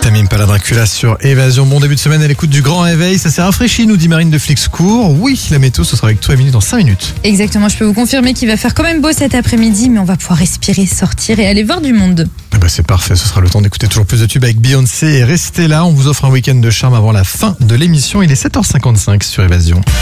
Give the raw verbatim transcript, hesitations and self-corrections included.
Tamim Pala Dracula sur Évasion. Bon début de semaine à l'écoute du Grand Réveil. Ça s'est rafraîchi, nous dit Marine de Flixcourt. Oui, la météo, ce sera avec toi, Émilie, dans cinq minutes. Exactement, je peux vous confirmer qu'il va faire quand même beau cet après-midi, mais on va pouvoir respirer, sortir et aller voir du monde. Ah bah c'est parfait, ce sera le temps d'écouter toujours plus de tubes avec Beyoncé. Et restez là, on vous offre un week-end de charme avant la fin de l'émission. Il est sept heures cinquante-cinq sur Évasion.